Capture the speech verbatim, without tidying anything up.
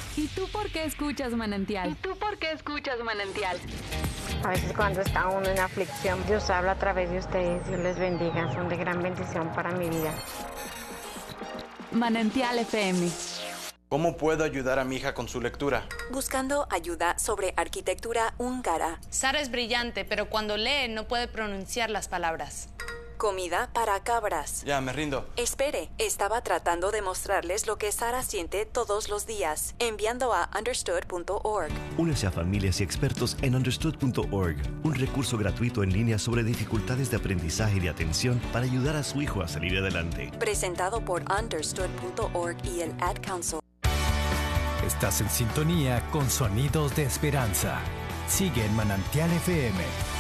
¿Y tú por qué escuchas Manantial? ¿Y tú por qué escuchas Manantial? A veces cuando está uno en aflicción, Dios habla a través de ustedes. Dios les bendiga. Son de gran bendición para mi vida. Manantial F M. ¿Cómo puedo ayudar a mi hija con su lectura? Buscando ayuda sobre arquitectura húngara. Sara es brillante, pero cuando lee no puede pronunciar las palabras. Comida para cabras. Ya, me rindo. Espere, estaba tratando de mostrarles lo que Sara siente todos los días, enviando a understood punto org. Únese a familias y expertos en understood punto org, un recurso gratuito en línea sobre dificultades de aprendizaje y de atención para ayudar a su hijo a salir adelante. Presentado por understood punto org y el Ad Council. Estás en sintonía con Sonidos de Esperanza. Sigue en Manantial F M.